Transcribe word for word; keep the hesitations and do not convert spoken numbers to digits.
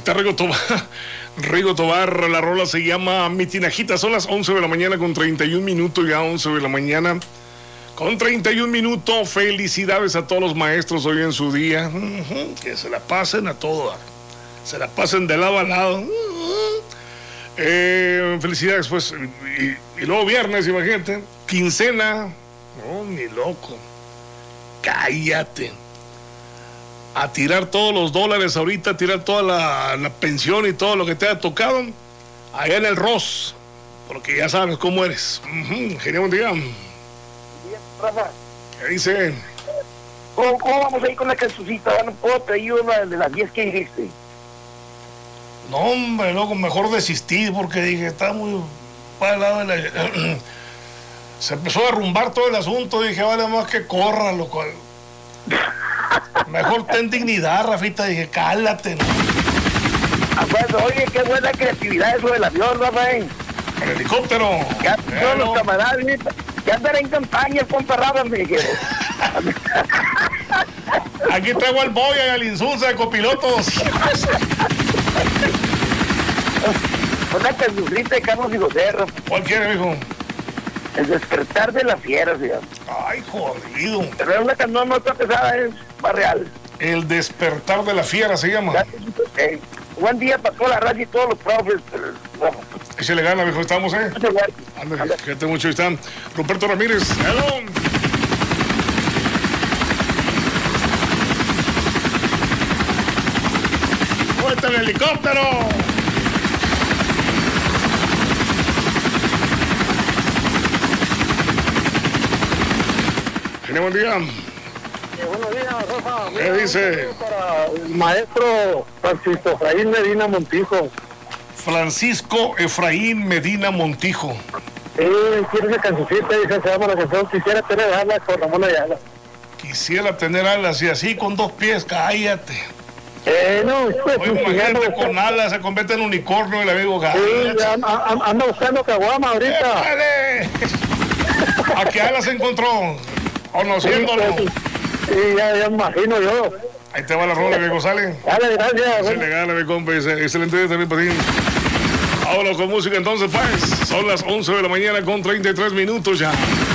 está Rigo Tobar. Rigo Tobar, la rola se llama Mi Tinajita. Son las once de la mañana con treinta y un minutos, ya once de la mañana con treinta y un minutos. Felicidades a todos los maestros hoy en su día. Uh-huh, que se la pasen a todos. Se la pasen de lado a lado. Uh-huh. eh, felicidades, pues. Y, y luego viernes, imagínate. Quincena. No, ni loco. Cállate. A tirar todos los dólares ahorita, a tirar toda la, la pensión y todo lo que te ha tocado allá en el Ross, porque ya sabes cómo eres. Uh-huh. Genial, buen día. Bien, Rafa. ¿Qué dice? ¿Cómo, ¿Cómo vamos a ir con la cancioncita? No puedo traer una de las diez que dijiste. No, hombre, loco, mejor desistí porque dije, está muy para el lado de la... Se empezó a derrumbar todo el asunto, dije, vale más que corra, loco. Mejor ten dignidad, Rafita. Dije, cálate, ¿no? Ah, bueno, oye, qué buena creatividad eso del avión, Rafael. El helicóptero. Ya todos los camaradas, ya andan en campaña, compa Rafa, me dijeron. Aquí traigo al Boya y al Insulza de copilotos. Una cancioncita de Carlos y José, Rafa. ¿Cuál quiere, mijo? El despertar de la fiera, se llama. Ay, jodido. Pero es una canción no está pesada, es más real. El despertar de la fiera se llama. Eh, buen día para toda la raza y todos los profes. Bueno. Échale gana, viejo, estamos, ¿eh? Ande, quédate mucho, ahí está. Ruperto Ramírez, hello. ¡Suelta el helicóptero! Genial, buen día. Eh, buenos días, Rafa. ¿Qué dice? Para el maestro Francisco Efraín Medina Montijo. Francisco Efraín Medina Montijo. Eh, quiere esa cancioncita, dice, se llama la canción Quisiera tener alas con Ramón Ayala. Quisiera tener alas y así con dos pies, cállate. Eh, no, pues, Oye, imagínate con alas, se convierte en unicornio el amigo Gato. Sí, anda, anda buscando caguama ahorita. ¡Épale! ¿A qué alas se encontró? Conociéndolo. Sí, sí, ya, ya me imagino yo. Ahí te va la rola, viejo, sale. Dale, gracias. Se le gana, mi compa. Excelente día también para ti. Ahora con música, entonces, pues. Son las once de la mañana con treinta y tres minutos ya.